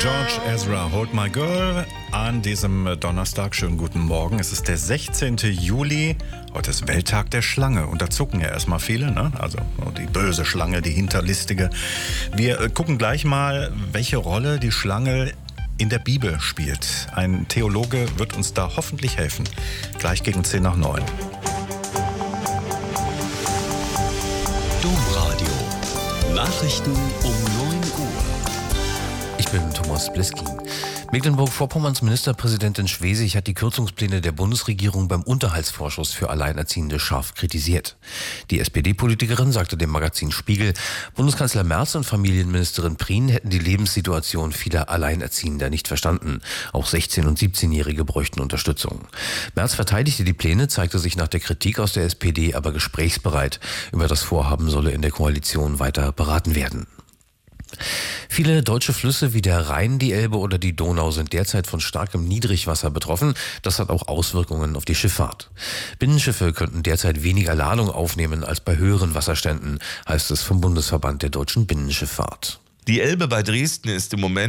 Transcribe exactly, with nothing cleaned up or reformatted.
George Ezra, Hold My Girl, an diesem Donnerstag. Schönen guten Morgen. Es ist der sechzehnte Juli. Heute ist Welttag der Schlange. Und da zucken ja erstmal viele, ne? Also die böse Schlange, die hinterlistige. Wir gucken gleich mal, welche Rolle die Schlange in der Bibel spielt. Ein Theologe wird uns da hoffentlich helfen. Gleich gegen zehn nach neun. Domradio. Nachrichten um neun Uhr. Ich bin Thomas Bliskin. Mecklenburg-Vorpommerns Ministerpräsidentin Schwesig hat die Kürzungspläne der Bundesregierung beim Unterhaltsvorschuss für Alleinerziehende scharf kritisiert. Die S P D-Politikerin sagte dem Magazin Spiegel, Bundeskanzler Merz und Familienministerin Prien hätten die Lebenssituation vieler Alleinerziehender nicht verstanden. Auch sechzehn- und siebzehnjährige bräuchten Unterstützung. Merz verteidigte die Pläne, zeigte sich nach der Kritik aus der S P D aber gesprächsbereit. Über das Vorhaben solle in der Koalition weiter beraten werden. Viele deutsche Flüsse wie der Rhein, die Elbe oder die Donau sind derzeit von starkem Niedrigwasser betroffen. Das hat auch Auswirkungen auf die Schifffahrt. Binnenschiffe könnten derzeit weniger Ladung aufnehmen als bei höheren Wasserständen, heißt es vom Bundesverband der deutschen Binnenschifffahrt. Die Elbe bei Dresden ist im Moment